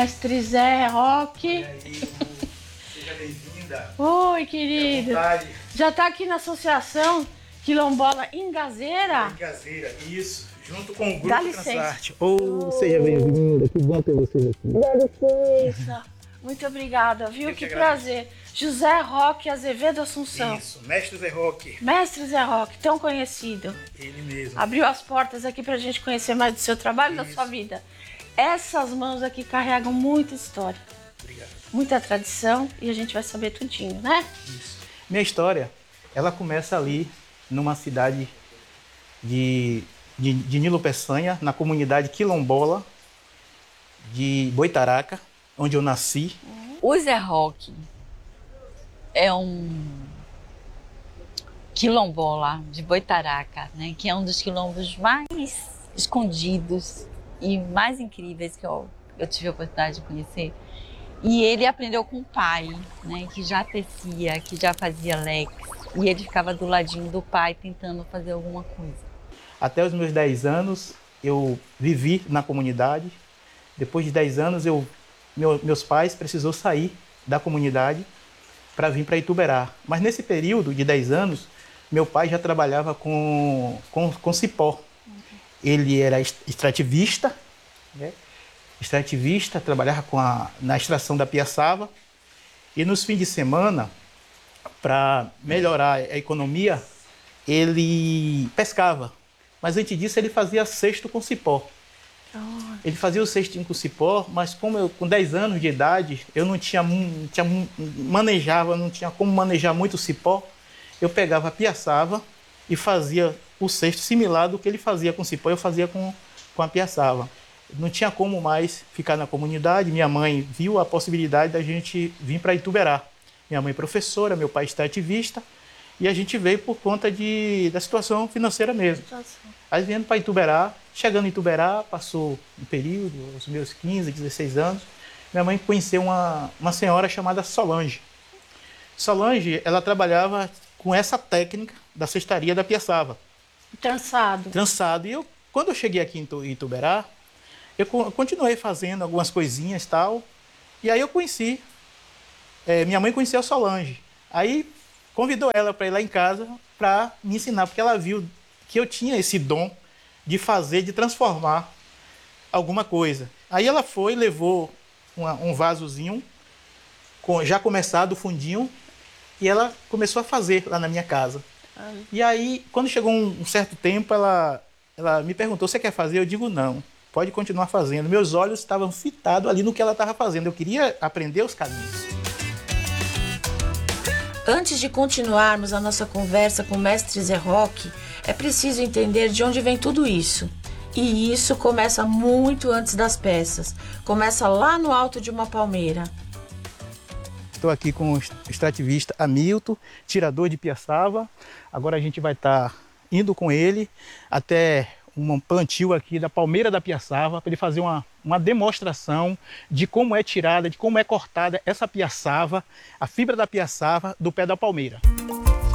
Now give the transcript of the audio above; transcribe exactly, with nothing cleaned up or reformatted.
Mestre Zé Roque. E aí, seja bem-vinda. Oi, querido. Já está aqui na Associação Quilombola Ingazeira? Ingazeira, isso. Junto com o Grupo Dá licença. Transarte. Oh, oh, seja bem-vinda. Que bom ter vocês aqui. Dá licença. Muito obrigada, viu? Eu que que prazer. José Roque Azevedo Assunção. Isso, Mestre Zé Roque. Mestre Zé Roque, tão conhecido. Ele mesmo. Abriu as portas aqui pra gente conhecer mais do seu trabalho e da sua vida. Essas mãos aqui carregam muita história. Obrigado. Muita tradição e a gente vai saber tudinho, né? Isso. Minha história, ela começa ali numa cidade de, de, de Nilo Peçanha, na comunidade quilombola de Boitaraca, onde eu nasci. O Zé Roque é um quilombola de Boitaraca, né, que é um dos quilombos mais escondidos e mais incríveis que eu, eu tive a oportunidade de conhecer. E ele aprendeu com o pai, né, que já tecia, que já fazia leques, e ele ficava do ladinho do pai tentando fazer alguma coisa. Até os meus dez anos eu vivi na comunidade. Depois de dez anos eu, meu, meus pais precisou sair da comunidade para vir para Ituberá. Mas nesse período de dez anos, meu pai já trabalhava com, com, com cipó. Ele era extrativista, né? extrativista, trabalhava com a, na extração da piaçava. E nos fins de semana, para melhorar a economia, ele pescava. Mas antes disso, ele fazia cesto com cipó. Ele fazia o cestinho com cipó, mas como eu, com dez anos de idade, eu não tinha, não tinha manejava, não tinha como manejar muito o cipó. Eu pegava a piaçava e fazia o cesto similar do que ele fazia com cipó, eu fazia com, com a piaçava. Não tinha como mais ficar na comunidade. Minha mãe viu a possibilidade da gente vir para Ituberá. Minha mãe professora, meu pai extrativista, e a gente veio por conta de, da situação financeira mesmo. Aí vindo para Ituberá, chegando em Ituberá, passou um período, os meus quinze, dezesseis anos, minha mãe conheceu uma, uma senhora chamada Solange. Solange, ela trabalhava com essa técnica da cestaria da piaçava. Trançado. Trançado. E eu, quando eu cheguei aqui em Ituberá, eu continuei fazendo algumas coisinhas e tal, e aí eu conheci, é, minha mãe conheceu a Solange. Aí convidou ela para ir lá em casa para me ensinar, porque ela viu que eu tinha esse dom de fazer, de transformar alguma coisa. Aí ela foi, levou uma, um vasozinho, com, já começado, fundinho, e ela começou a fazer lá na minha casa. Ai. E aí, quando chegou um, um certo tempo, ela, ela me perguntou, você quer fazer? Eu digo, não, pode continuar fazendo. Meus olhos estavam fitados ali no que ela estava fazendo. Eu queria aprender os caminhos. Antes de continuarmos a nossa conversa com o mestre Zé Roque, é preciso entender de onde vem tudo isso. E isso começa muito antes das peças. Começa lá no alto de uma palmeira. Estou aqui com o extrativista Hamilton, tirador de piaçava. Agora a gente vai estar indo com ele até um plantio aqui da palmeira da piaçava para ele fazer uma, uma demonstração de como é tirada, de como é cortada essa piaçava, a fibra da piaçava do pé da palmeira.